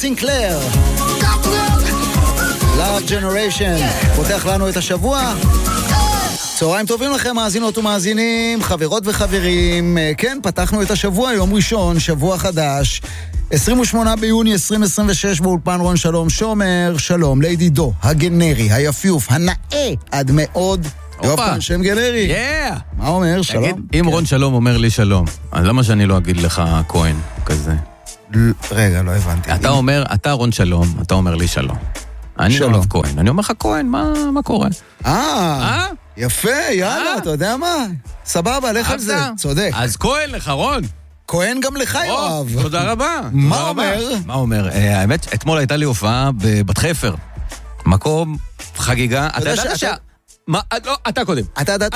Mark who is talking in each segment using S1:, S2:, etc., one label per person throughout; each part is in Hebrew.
S1: סינקלר. Love Generation. פותח לנו את השבוע. צהריים טובים לכם, מאזינות ומאזינים, חברות וחברים. כן, פתחנו את השבוע, יום ראשון, שבוע חדש. 28 ביוני 2026 באולפן רון שלום שומר. שלום לידידו, הגנרי, היפיוף, הנאה עד מאוד. יופן, שם גנרי. מה אומר? שלום.
S2: אם רון שלום אומר לי שלום, אז למה שאני לא אגיד לך כהן כזה?
S1: רגע, לא הבנתי.
S2: אתה רון שלום, אתה אומר לי שלום. אני לא אוהב כהן, אני אומר לך כהן, מה קורה?
S1: יפה, יאללה, אתה יודע מה? סבבה, לך על זה, צודק.
S2: אז כהן לך, רון.
S1: כהן גם לך, יואב.
S2: תודה רבה.
S1: מה אומר?
S2: מה אומר? האמת, אתמול הייתה לי הופעה בבת חפר. מקום, חגיגה. אתה ידעת ש... לא, אתה קודם.
S1: אתה ידעת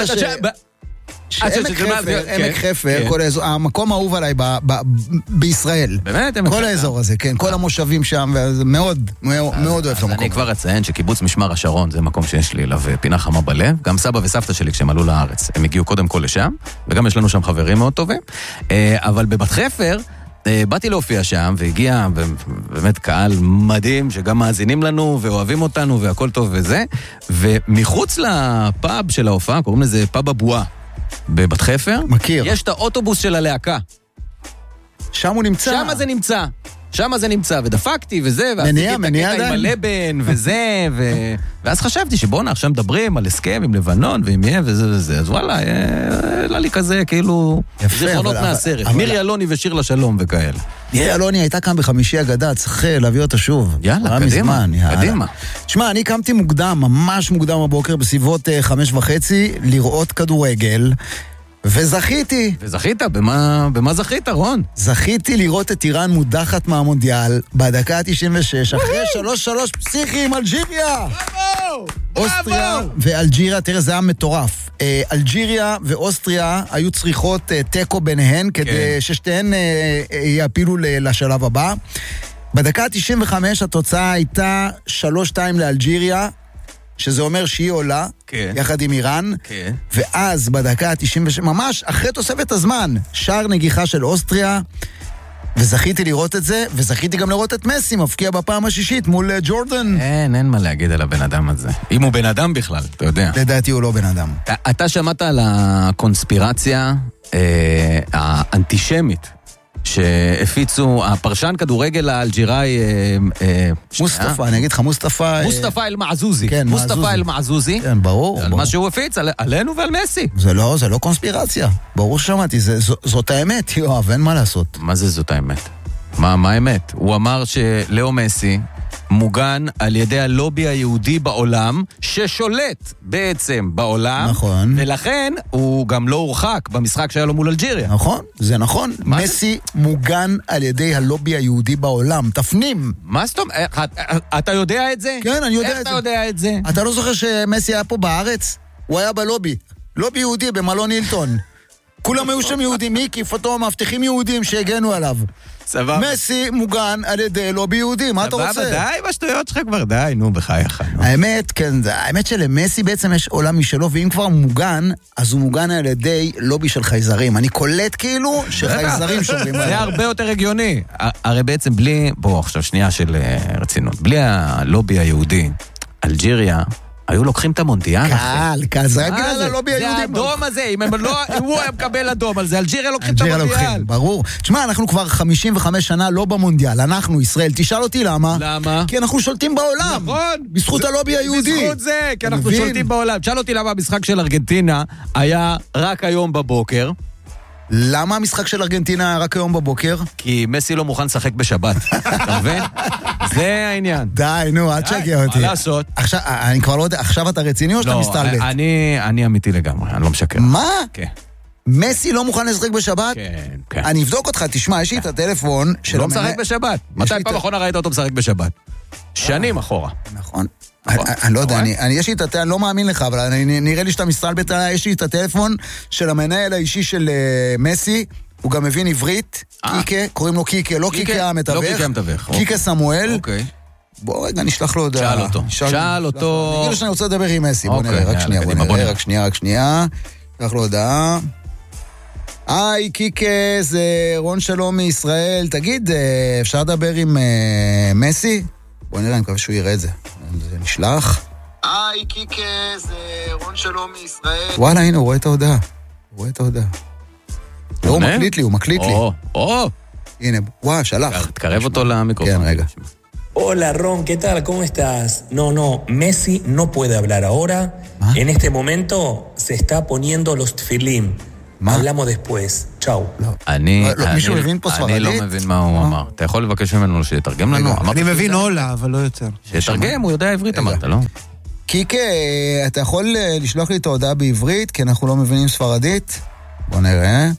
S1: עמק חפר, המקום האהוב עליי בישראל.
S2: באמת?
S1: כל האזור הזה, כן, כל המושבים שם, מאוד אוהב את המקום.
S2: אני כבר אציין שקיבוץ משמר השרון, זה מקום שיש לי אליו פינה חמה בלב, גם סבא וסבתא שלי כשהם עלו לארץ, הם הגיעו קודם כל לשם, וגם יש לנו שם חברים מאוד טובים, אבל בבת חפר, באתי להופיע שם, והגיע באמת קהל מדהים, שגם מאזינים לנו, ואוהבים אותנו, והכל טוב וזה, ומחוץ לפאב של ההופעה, קוראים לזה פאב הבועה, בבת חפר.
S1: מכיר.
S2: יש את האוטובוס של הלהקה.
S1: שם הוא נמצא.
S2: שם זה נמצא, ודפקתי וזה, ועשיתי את הקטע עם הלבן וזה, ואז חשבתי שבואו עכשיו מדברים על הסכם עם לבנון, ועם יהיה וזה, אז וואלה, היה לי כזה כאילו זיכרונות מהסרט, מירי אלוני ושיר לשלום וכאלה.
S1: מירי אלוני הייתה כאן בחמישי אגדה, צריך להביא אותה שוב.
S2: יאללה, קדימה.
S1: תשמע, אני קמתי מוקדם, ממש מוקדם בבוקר, בסביבות 5:30, לראות כדורגל, וזכיתי.
S2: וזכית? במה זכית, רון?
S1: זכיתי לראות את איראן מודחת מהמונדיאל בדקה 96, אחרי 3-3 פסיכיים, אלג'יריה! אוסטריה ואלג'יריה, תראה, זה היה מטורף. אלג'יריה ואוסטריה היו צריכות טקו ביניהן, כדי ששתיהן יעפילו לשלב הבא. בדקה 95 התוצאה הייתה 3-2 לאלג'יריה, שזה אומר שהיא עולה, יחד עם איראן, ואז בדקה ה-96, ממש אחרי תוספת הזמן, שער נגיחה של אוסטריה, וזכיתי לראות את זה, וזכיתי גם לראות את מסי, מפקיע בפעם השישית מול ג'ורדן.
S2: אין מה להגיד על הבן אדם הזה. אם הוא בן אדם בכלל, אתה יודע.
S1: לדעתי הוא לא בן אדם.
S2: אתה שמעת על הקונספירציה האנטישמית, שהפיצו, הפרשן כדורגל האלג'יראי
S1: מוסטפא, אני אגיד לך, מוסטפא
S2: אל-מעזוזי.
S1: כן,
S2: מוסטפא אל-מעזוזי.
S1: כן, ברור.
S2: על מה שהוא הפיץ, עלינו ועל מסי.
S1: זה לא קונספירציה. ברור ששמעתי, זאת האמת, יואב, אין מה לעשות.
S2: מה זה זאת האמת? מה האמת? הוא אמר שלאו מסי מוגן על ידי הלובי היהודי בעולם, ששולט בעצם בעולם.
S1: נכון.
S2: ולכן הוא גם לא הורחק במשחק שהיה לו מול אלג'יריה.
S1: נכון, זה נכון. מסי מוגן על ידי הלובי היהודי בעולם. תפנים.
S2: מה זאת אומרת? אתה יודע את זה?
S1: כן, אני יודע את זה.
S2: איך אתה יודע את זה?
S1: אתה לא זוכר שמסי היה פה בארץ? הוא היה בלובי. לובי יהודי במלון הילטון. כולם היו שם יהודים, מיקי, פתאום, מבטיחים יהודים שהגנו עליו.
S2: סבבה.
S1: מסי מוגן על ידי לובי יהודי, מה אתה רוצה?
S2: סבבה, די בשטויות שלך כבר, די, נו, בחייך.
S1: האמת, כן, האמת שלמסי בעצם יש עולם משלו, ואם כבר מוגן, אז הוא מוגן על ידי לובי של חייזרים. אני קולט כאילו שחייזרים שומרים עליו.
S2: זה הרבה יותר הגיוני. הרי בעצם בלי, בוא, עכשיו שנייה של רצינות, בלי הלובי היהודי, אלג'יריה, היו לוקחים את המונדיאל.
S1: קל, זה רק בגלל הלובי היהודי.
S2: זה האדום הזה, אם הוא היה מקבל אדום על זה, אלג'יריה לוקחים את המונדיאל.
S1: ברור. תשמע, אנחנו כבר 55 שנה לא במונדיאל, אנחנו, ישראל. תשאל אותי למה.
S2: למה?
S1: כי אנחנו שולטים בעולם.
S2: נכון.
S1: בזכות הלובי היהודי.
S2: בזכות זה, כי אנחנו שולטים בעולם. תשאל אותי למה המשחק של ארגנטינה היה רק היום בבוקר.
S1: למה המשחק של ארגנטינה היה רק היום בבוקר?
S2: כי מסי לא מוכן לשחק בשבת. אתה מבין? זה העניין.
S1: די, נו, אל תשגע אותי.
S2: מה לעשות?
S1: עכשיו, אני כבר לא יודע, עכשיו אתה רציני או שאתה מסתלבט?
S2: לא, אני אמיתי לגמרי, אני לא משקר.
S1: מה?
S2: כן.
S1: מסי לא מוכן לשחק בשבת?
S2: כן.
S1: אני אבדוק אותך, תשמע, יש לי את הטלפון
S2: של... לא משחק בשבת. מתי פעם אחרונה ראית אותו משחק בשבת? שנים אחורה.
S1: נכון. אני לא יודע, יש לי את הטלפון, אני לא מאמין לך, אבל נראה לי שאתה מסתלבט, יש לי את הטלפון של המנהל האישי של מסי, הוא גם מבין עברית, קיקה, קוראים לו קיקה, לא קיקה המתווך, קיקה סמואל.
S2: אוקיי.
S1: בוא רגע, נשלח לו הודעה.
S2: שאל אותו.
S1: נגיד לו שאני רוצה לדבר עם מסי, בוא נראה, רק שנייה. נשלח לו הודעה. היי, קיקה, זה רון שלום מישראל. תגיד, אפשר לדבר עם מסי? בוא נראה, אני מקווה שהוא יראה את זה. זה נשלח. היי, קיקה, זה רון שלום מישראל. וואלה, הנה, הוא רואה את ההודעה. לא, הוא מקליט לי. הנה, וואו, שלח.
S2: תקרב אותו למיקרופון.
S1: כן, רגע.
S3: Hola Ron, ¿qué tal? ¿Cómo estás? No, Messi no puede hablar ahora. En este momento se está poniendo los tefilín. Hablamos después. Chao.
S2: אני
S1: לא
S2: מבין מה הוא אמר. אתה יכול לבקש ממנו שיתרגם לנו?
S4: אני מבין הולה, אבל לא יותר.
S2: שיתרגם, הוא יודע עברית, אמרת, לא?
S1: קיקה, אתה יכול לשלוח לי את ההודעה בעברית, כי אנחנו לא מבינים ספרדית? בוא נראה.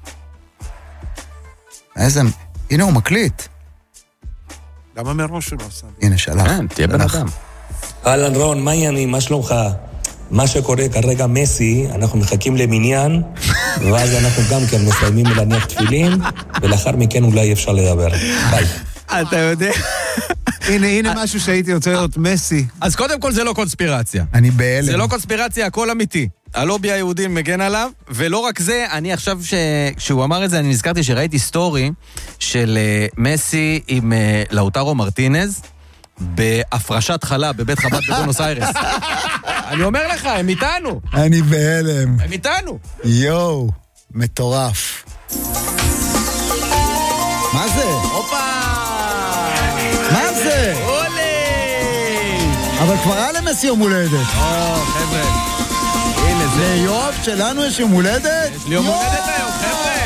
S1: הנה הוא מקליט.
S4: למה מראש שלא עשה?
S1: הנה, שלח.
S2: כן, תהיה בן אדם.
S3: אהלן רון, מה העניינים? מה שלומך? מה שקורה כרגע מסי, אנחנו מחכים למניין, ואז אנחנו גם כן מסיימים להניח תפילין, ולאחר מכן אולי אפשר לדבר. ביי.
S4: אתה יודע. הנה משהו שהייתי רוצה לראות, מסי.
S2: אז קודם כל זה לא קונספירציה.
S1: אני בהלם.
S2: זה לא קונספירציה, הכל אמיתי. הלובי היהודי מגן עליו, ולא רק זה, אני עכשיו כשהוא אמר את זה, אני נזכרתי שראיתי סטורי של מסי עם לאוטרו מרטינז, בהפרשת חלה בבית חב"ד בבונוס איירס. אני אומר לך, הם איתנו.
S1: אני בהלם.
S2: הם איתנו.
S1: יואו, מטורף. מה זה?
S2: הופה!
S1: מה זה?
S2: אולי!
S1: אבל כבר היה למסי יום הולדת.
S2: חבר'ה. הנה זה.
S1: ליואב שלנו יש יום הולדת?
S2: יש לי יום הולדת היום, חבר'ה.